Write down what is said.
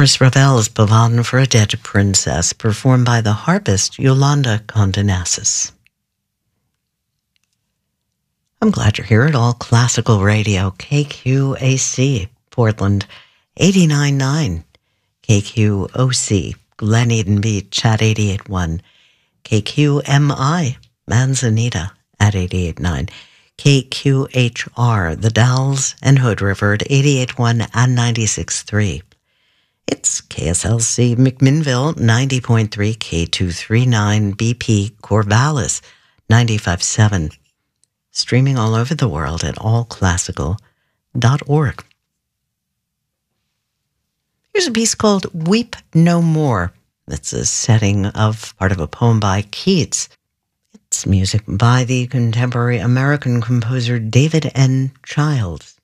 Maurice Ravel's Pavane for a Dead Princess, performed by the harpist Yolanda Condenassis. I'm glad you're here at All Classical Radio, KQAC, Portland, 89.9, KQOC, Glen Eden Beach at 88.1, KQMI, Manzanita at 88.9, KQHR, The Dalles and Hood River at 88.1 and 96.3. It's KSLC McMinnville, 90.3, K239, BP Corvallis, 95.7. Streaming all over the world at allclassical.org. Here's a piece called Weep No More. That's a setting of part of a poem by Keats. It's music by the contemporary American composer David N. Childs.